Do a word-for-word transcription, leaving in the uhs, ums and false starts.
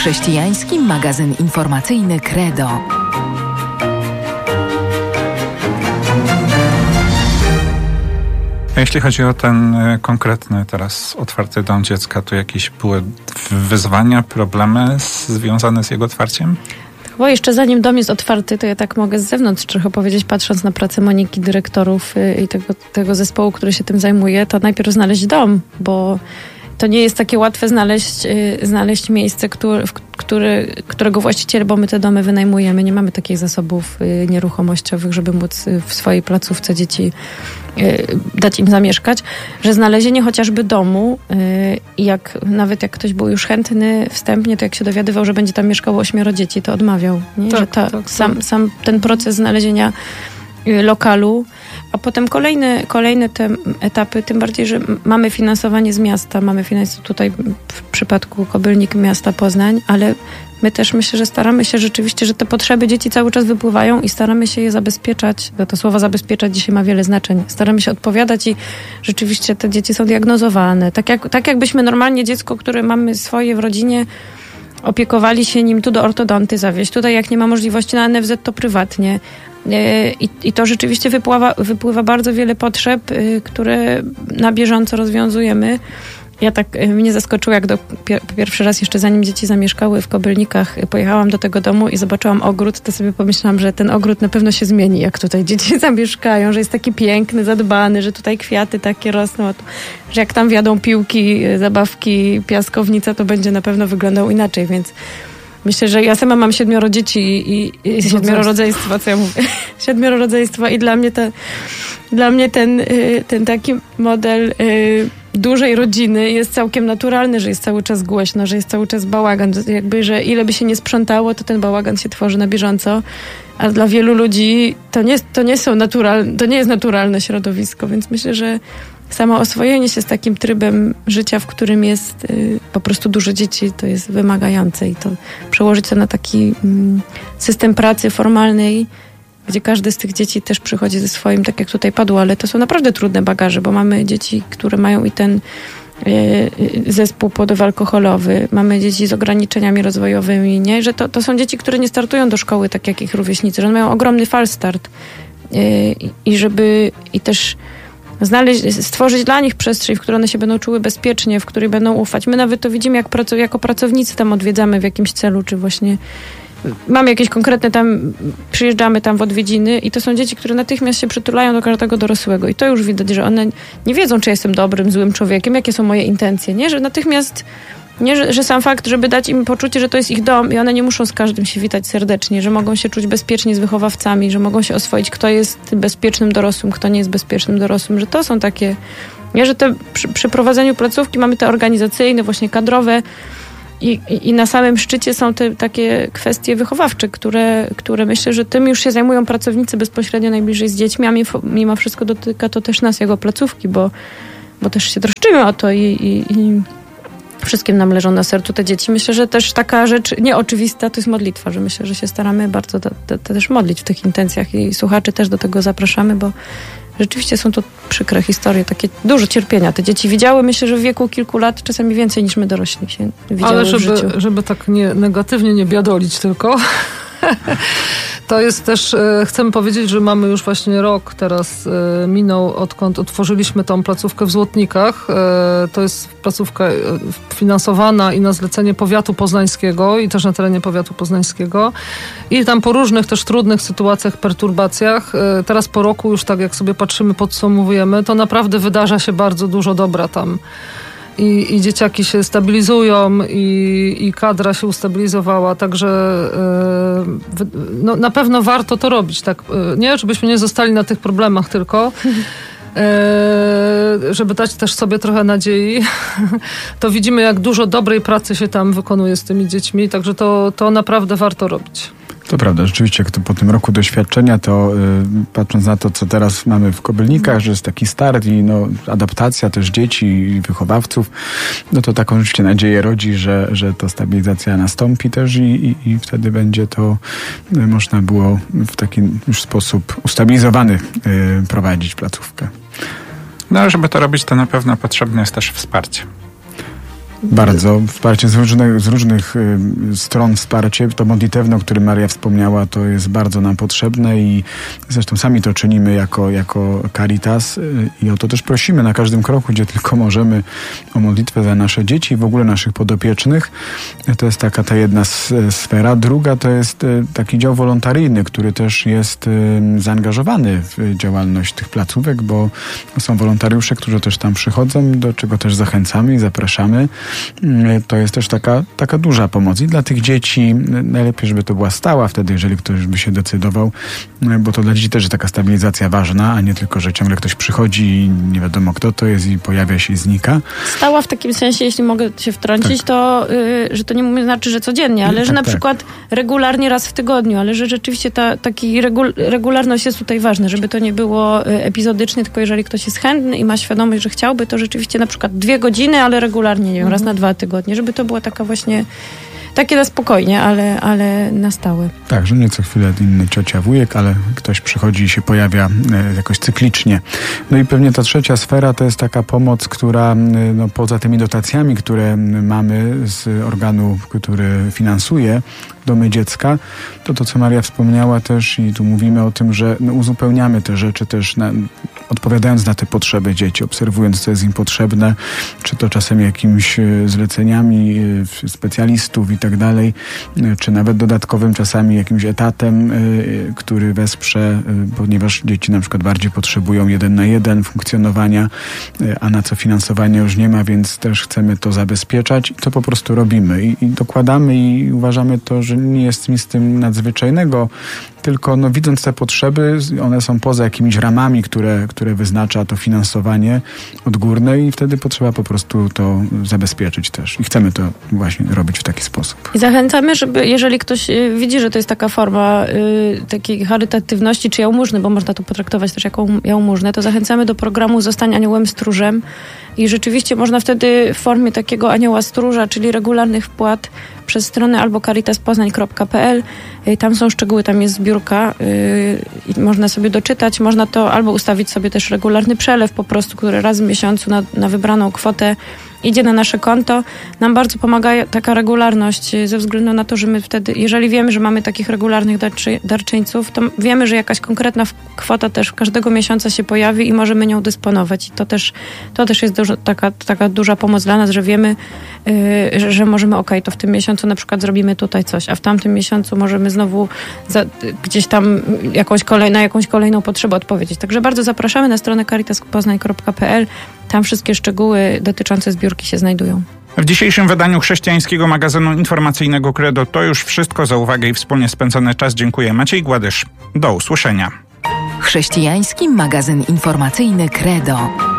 Chrześcijański magazyn informacyjny Credo. A jeśli chodzi o ten konkretny teraz otwarty dom dziecka, to jakieś były wyzwania, problemy związane z jego otwarciem? Bo jeszcze zanim dom jest otwarty, to ja tak mogę z zewnątrz trochę powiedzieć, patrząc na pracę Moniki, dyrektorów i tego, tego zespołu, który się tym zajmuje, to najpierw znaleźć dom, bo to nie jest takie łatwe znaleźć, znaleźć miejsce, który, który, którego właściciel, bo my te domy wynajmujemy, nie mamy takich zasobów nieruchomościowych, żeby móc w swojej placówce dzieci dać im zamieszkać, że znalezienie chociażby domu i jak nawet jak ktoś był już chętny wstępnie, to jak się dowiadywał, że będzie tam mieszkało ośmioro dzieci, to odmawiał. Nie? Tak, że ta, tak, sam, tak. sam ten proces znalezienia lokalu, a potem kolejne, kolejne te etapy, tym bardziej, że mamy finansowanie z miasta, mamy finansowanie tutaj w przypadku Kobylnik miasta Poznań, ale my też myślę, że staramy się rzeczywiście, że te potrzeby dzieci cały czas wypływają i staramy się je zabezpieczać, bo to słowo zabezpieczać dzisiaj ma wiele znaczeń. Staramy się odpowiadać i rzeczywiście te dzieci są diagnozowane. Tak, jak, tak jakbyśmy normalnie dziecko, które mamy swoje w rodzinie, opiekowali się nim tu do ortodonty zawieźć. Tutaj jak nie ma możliwości na N F Z, to prywatnie. I, I to rzeczywiście wypływa, wypływa bardzo wiele potrzeb, które na bieżąco rozwiązujemy. Ja tak, mnie zaskoczyło, jak do, pier, pierwszy raz jeszcze zanim dzieci zamieszkały w Kobylnikach, pojechałam do tego domu i zobaczyłam ogród, to sobie pomyślałam, że ten ogród na pewno się zmieni, jak tutaj dzieci zamieszkają, że jest taki piękny, zadbany, że tutaj kwiaty takie rosną, a tu, że jak tam wjadą piłki, zabawki, piaskownica, to będzie na pewno wyglądał inaczej, więc myślę, że ja sama mam siedmioro dzieci i, i siedmioro rodzeństwa, co ja mówię, siedmioro rodzeństwa i dla mnie, te, dla mnie ten, ten taki model dużej rodziny jest całkiem naturalny, że jest cały czas głośno, że jest cały czas bałagan. Jakby, że ile by się nie sprzątało, to ten bałagan się tworzy na bieżąco. A dla wielu ludzi to nie, to nie są naturalne, to nie jest naturalne środowisko, więc myślę, że samo oswojenie się z takim trybem życia, w którym jest y, po prostu dużo dzieci, to jest wymagające i to przełożyć to na taki mm, system pracy formalnej, gdzie każdy z tych dzieci też przychodzi ze swoim, tak jak tutaj padło, ale to są naprawdę trudne bagaże, bo mamy dzieci, które mają i ten y, zespół płodowalkoholowy, mamy dzieci z ograniczeniami rozwojowymi, nie? Że to, to są dzieci, które nie startują do szkoły tak jak ich rówieśnicy, że one mają ogromny falstart y, i żeby i też znaleźć, stworzyć dla nich przestrzeń, w której one się będą czuły bezpiecznie, w której będą ufać. My nawet to widzimy, jak pracu, jako pracownicy tam odwiedzamy w jakimś celu, czy właśnie mamy jakieś konkretne tam, przyjeżdżamy tam w odwiedziny i to są dzieci, które natychmiast się przytulają do każdego dorosłego i to już widać, że one nie wiedzą, czy jestem dobrym, złym człowiekiem, jakie są moje intencje, nie? Że natychmiast nie, że, że sam fakt, żeby dać im poczucie, że to jest ich dom i one nie muszą z każdym się witać serdecznie, że mogą się czuć bezpiecznie z wychowawcami, że mogą się oswoić, kto jest bezpiecznym dorosłym, kto nie jest bezpiecznym dorosłym, że to są takie, nie, że te, przy, przy prowadzeniu placówki mamy te organizacyjne, właśnie kadrowe i, i, i na samym szczycie są te takie kwestie wychowawcze, które, które myślę, że tym już się zajmują pracownicy bezpośrednio najbliżej z dziećmi, a mimo wszystko dotyka to też nas jako placówki, bo, bo też się troszczymy o to i, i, i wszystkim nam leżą na sercu te dzieci. Myślę, że też taka rzecz nieoczywista to jest modlitwa, że myślę, że się staramy bardzo to, to, to też modlić w tych intencjach i słuchaczy też do tego zapraszamy, bo rzeczywiście są to przykre historie, takie dużo cierpienia. Te dzieci widziały, myślę, że w wieku kilku lat czasami więcej niż my dorośli się widziały. Ale żeby, w życiu. żeby tak nie, negatywnie nie biadolić tylko, to jest też, e, chcę powiedzieć, że mamy już właśnie rok teraz e, minął, odkąd otworzyliśmy tą placówkę w Złotnikach. E, to jest placówka e, finansowana i na zlecenie powiatu poznańskiego i też na terenie powiatu poznańskiego. I tam po różnych też trudnych sytuacjach, perturbacjach, e, teraz po roku już tak jak sobie patrzymy, podsumowujemy, to naprawdę wydarza się bardzo dużo dobra tam. I, i dzieciaki się stabilizują i, i kadra się ustabilizowała, także yy, no, na pewno warto to robić, tak, yy, nie, żebyśmy nie zostali na tych problemach tylko, yy, żeby dać też sobie trochę nadziei, to widzimy, jak dużo dobrej pracy się tam wykonuje z tymi dziećmi, także to, to naprawdę warto robić. To prawda, rzeczywiście jak to po tym roku doświadczenia, to y, patrząc na to, co teraz mamy w Kobylnikach, że jest taki start i no, adaptacja też dzieci i wychowawców, no to taką rzeczywiście nadzieję rodzi, że, że to stabilizacja nastąpi też i, i, i wtedy będzie to y, można było w taki już sposób ustabilizowany y, prowadzić placówkę. No ale żeby to robić, to na pewno potrzebne jest też wsparcie. Bardzo. Wsparcie z różnych, z różnych y, stron, wsparcie. To modlitewne, o którym Maria wspomniała, to jest bardzo nam potrzebne i zresztą sami to czynimy jako, jako Caritas y, i o to też prosimy na każdym kroku, gdzie tylko możemy, o modlitwę za nasze dzieci i w ogóle naszych podopiecznych. To jest taka ta jedna sfera. Druga to jest y, taki dział wolontaryjny, który też jest y, zaangażowany w działalność tych placówek, bo są wolontariusze, którzy też tam przychodzą, do czego też zachęcamy i zapraszamy. To jest też taka, taka duża pomoc i dla tych dzieci najlepiej, żeby to była stała wtedy, jeżeli ktoś by się decydował, bo to dla dzieci też jest taka stabilizacja ważna, a nie tylko, że ciągle ktoś przychodzi i nie wiadomo kto to jest i pojawia się i znika. Stała w takim sensie, jeśli mogę się wtrącić, tak. to, yy, że to nie znaczy, że codziennie, ale tak, że na tak. przykład regularnie raz w tygodniu, ale że rzeczywiście ta taki regul- regularność jest tutaj ważna, żeby to nie było epizodycznie, tylko jeżeli ktoś jest chętny i ma świadomość, że chciałby, to rzeczywiście na przykład dwie godziny, ale regularnie, nie wiem, raz na dwa tygodnie, żeby to była taka właśnie, takie na spokojnie, ale, ale na stałe. Tak, że nie co chwilę inny ciocia, wujek, ale ktoś przychodzi i się pojawia e, jakoś cyklicznie. No i pewnie ta trzecia sfera to jest taka pomoc, która no, poza tymi dotacjami, które mamy z organu, który finansuje Domy Dziecka, to to, co Maria wspomniała też i tu mówimy o tym, że no, uzupełniamy te rzeczy też na, odpowiadając na te potrzeby dzieci, obserwując, co jest im potrzebne, czy to czasem jakimiś zleceniami specjalistów i tak dalej, czy nawet dodatkowym czasami jakimś etatem, który wesprze, ponieważ dzieci na przykład bardziej potrzebują jeden na jeden funkcjonowania, a na co finansowania już nie ma, więc też chcemy to zabezpieczać i to po prostu robimy i, i dokładamy i uważamy to, że nie jest nic z tym nadzwyczajnego, tylko no, widząc te potrzeby, one są poza jakimiś ramami, które, które wyznacza to finansowanie odgórne i wtedy potrzeba po prostu to zabezpieczyć też. I chcemy to właśnie robić w taki sposób. I zachęcamy, żeby jeżeli ktoś widzi, że to jest taka forma y, takiej charytatywności czy jałmużny, bo można to potraktować też jako jałmużnę, to zachęcamy do programu Zostań Aniołem Stróżem i rzeczywiście można wtedy w formie takiego anioła stróża, czyli regularnych wpłat przez stronę albo caritas poznań kropka p l. Tam są szczegóły, tam jest zbiórka yy, i można sobie doczytać. Można to albo ustawić sobie też regularny przelew po prostu, który raz w miesiącu na, na wybraną kwotę idzie na nasze konto. Nam bardzo pomaga taka regularność ze względu na to, że my wtedy, jeżeli wiemy, że mamy takich regularnych darczy, darczyńców, to wiemy, że jakaś konkretna kwota też każdego miesiąca się pojawi i możemy nią dysponować. I to też, to też jest dużo, taka, taka duża pomoc dla nas, że wiemy, yy, że, że możemy, okej, to w tym miesiącu na przykład zrobimy tutaj coś, a w tamtym miesiącu możemy znowu za, gdzieś tam jakąś kolej, na jakąś kolejną potrzebę odpowiedzieć. Także bardzo zapraszamy na stronę caritas poznań kropka p l. Tam wszystkie szczegóły dotyczące zbiórki się znajdują. W dzisiejszym wydaniu chrześcijańskiego magazynu informacyjnego Credo to już wszystko. Za uwagę i wspólnie spędzony czas dziękuję. Maciej Gładysz. Do usłyszenia. Chrześcijański magazyn informacyjny Credo.